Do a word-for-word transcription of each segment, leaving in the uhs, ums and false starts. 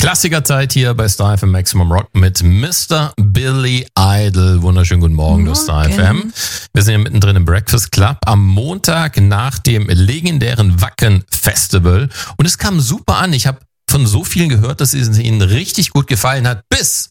Klassikerzeit hier bei Star F M Maximum Rock mit Mister Billy Idol. Wunderschönen guten Morgen, Morgen. durch Star F M. Wir sind hier mittendrin im Breakfast Club am Montag nach dem legendären Wacken Festival. Und es kam super an. Ich habe von so vielen gehört, dass es ihnen richtig gut gefallen hat, bis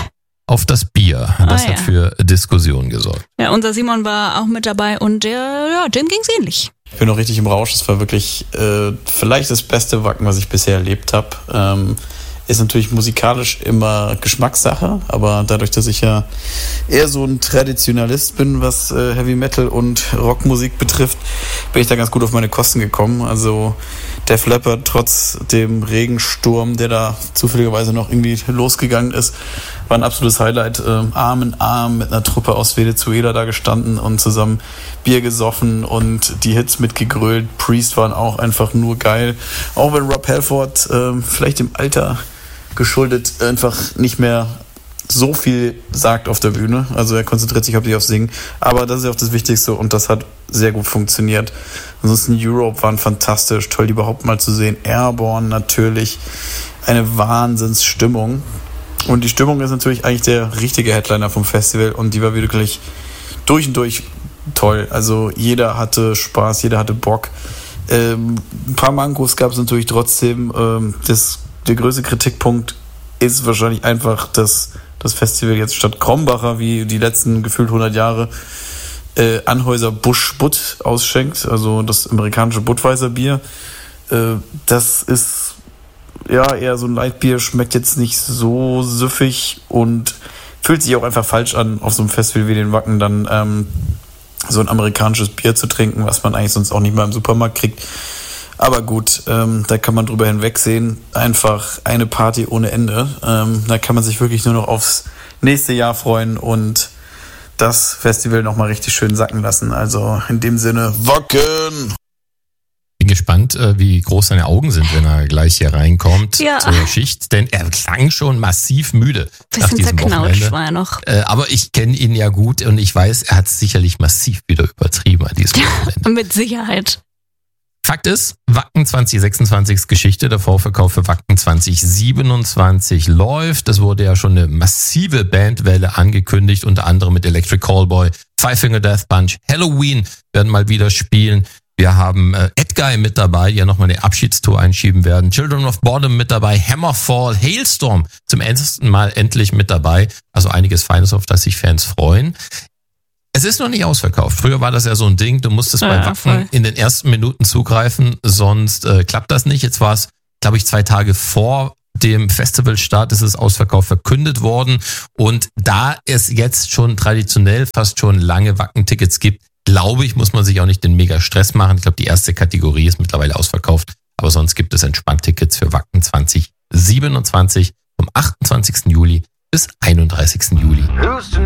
auf das Bier. Das ah, hat ja. für Diskussionen gesorgt. Ja, unser Simon war auch mit dabei und der, ja, dem ging's ähnlich. Ich bin noch richtig im Rausch. Es war wirklich äh, vielleicht das beste Wacken, was ich bisher erlebt habe. Ähm, ist natürlich musikalisch immer Geschmackssache, aber dadurch, dass ich ja eher so ein Traditionalist bin, was äh, Heavy Metal und Rockmusik betrifft, bin ich da ganz gut auf meine Kosten gekommen. Also Def Leppard, trotz dem Regensturm, der da zufälligerweise noch irgendwie losgegangen ist, war ein absolutes Highlight. Ähm, Arm in Arm mit einer Truppe aus Venezuela da gestanden und zusammen Bier gesoffen und die Hits mitgegrölt. Priest waren auch einfach nur geil. Auch wenn Rob Halford ähm, vielleicht im Alter geschuldet einfach nicht mehr so viel sagt auf der Bühne. Also er konzentriert sich hauptsächlich aufs Singen. Aber das ist ja auch das Wichtigste und das hat sehr gut funktioniert. Ansonsten Europe waren fantastisch, toll die überhaupt mal zu sehen. Airborne natürlich, eine Wahnsinnsstimmung. Und die Stimmung ist natürlich eigentlich der richtige Headliner vom Festival und die war wirklich durch und durch toll. Also jeder hatte Spaß, jeder hatte Bock. Ähm, ein paar Mankos gab es natürlich trotzdem. Ähm, das, der größte Kritikpunkt ist wahrscheinlich einfach, dass das Festival jetzt statt Krombacher wie die letzten gefühlt hundert Jahre äh, Anhäuser Busch Butt ausschenkt, also das amerikanische Budweiser Bier. Äh, das ist ja eher so ein Lightbier, schmeckt jetzt nicht so süffig und fühlt sich auch einfach falsch an, auf so einem Festival wie den Wacken dann ähm, so ein amerikanisches Bier zu trinken, was man eigentlich sonst auch nicht mal im Supermarkt kriegt. Aber gut, ähm, da kann man drüber hinwegsehen. Einfach eine Party ohne Ende. Ähm, da kann man sich wirklich nur noch aufs nächste Jahr freuen und das Festival nochmal richtig schön sacken lassen. Also in dem Sinne, Wacken! Bin gespannt, wie groß seine Augen sind, wenn er gleich hier reinkommt ja. zur Schicht, denn er klang schon massiv müde nach Bisschen diesem Wochenende. war er noch. Aber ich kenne ihn ja gut und ich weiß, er hat es sicherlich massiv wieder übertrieben an diesem Wochenende. Mit Sicherheit. Fakt ist, Wacken zwanzig sechsundzwanzig ist Geschichte, der Vorverkauf für Wacken zwanzig siebenundzwanzig läuft. Es wurde ja schon eine massive Bandwelle angekündigt, unter anderem mit Electric Callboy, Five Finger Death Punch, Halloween werden mal wieder spielen. Wir haben äh, Edguy mit dabei, die ja nochmal eine Abschiedstour einschieben werden. Children of Bodom mit dabei, Hammerfall, Hailstorm zum ersten Mal endlich mit dabei. Also einiges Feines, auf das sich Fans freuen. Es ist noch nicht ausverkauft. Früher war das ja so ein Ding, du musstest ja, bei Wacken voll. in den ersten Minuten zugreifen, sonst äh, klappt das nicht. Jetzt war es, glaube ich, zwei Tage vor dem Festivalstart ist es ausverkauft verkündet worden. Und da es jetzt schon traditionell fast schon lange Wacken-Tickets gibt, glaube ich, muss man sich auch nicht den mega Stress machen. Ich glaube, die erste Kategorie ist mittlerweile ausverkauft. Aber sonst gibt es entspannt Tickets für Wacken zwanzig siebenundzwanzig vom achtundzwanzigsten Juli bis einunddreißigsten Juli.